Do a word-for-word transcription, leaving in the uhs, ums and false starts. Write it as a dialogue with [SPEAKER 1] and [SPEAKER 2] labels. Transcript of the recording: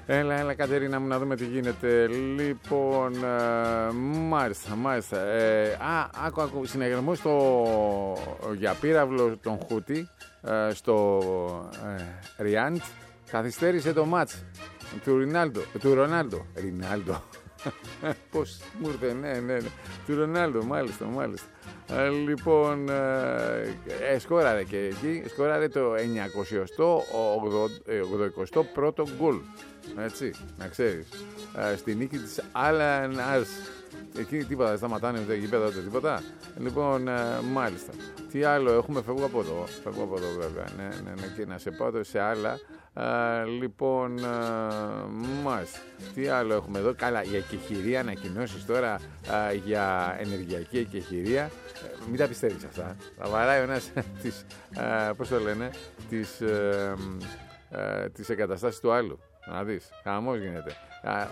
[SPEAKER 1] Έλα, έλα Κατερίνα μου, να δούμε τι γίνεται. Λοιπόν, ε, μάλιστα, μάλιστα. Ε, α, άκου, άκου, συνεγερμό στο, για πύραυλο τον Χούτι, ε, στο ε, Ριάντ, καθυστέρησε το μάτς του Ρινάλντο, του Ρονάλντο. Ρινάλντο. Πώς μου ήρθε, ναι, ναι, ναι. Του Ρονάλντο, μάλιστα, μάλιστα. Ε, λοιπόν, ε, σκόραρε και εκεί, σκόραρε το εννιακόσια ογδοηκοστό πρώτο γκολ. Έτσι, να ξέρεις. Ε, στη νίκη της Άλαν Αρς. Εκεί τίποτα, δεν σταματάνε ούτε γήπεδα ούτε τίποτα. Λοιπόν, ε, μάλιστα. Τι άλλο έχουμε, φεύγω από εδώ. Φεύγω από εδώ βέβαια. Ναι, ναι, ναι, και να σε πάω σε άλλα. Ε, λοιπόν, ε, μάλιστα. Τι άλλο έχουμε εδώ. Καλά, για εκεχηρία, ανακοινώσεις τώρα ε, για ενεργειακή εκεχηρία. Ε, μην τα πιστεύεις αυτά. Θα βαράει ο ένας τις, ε, πώς το λένε, τις, ε, ε, τις εγκαταστάσεις του άλλου. Να δεις, χαμός γίνεται.